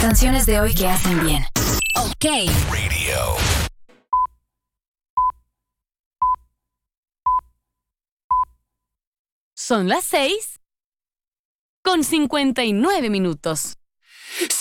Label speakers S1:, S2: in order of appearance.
S1: Canciones de hoy que hacen bien.
S2: OK Radio.
S3: Son las 6:59.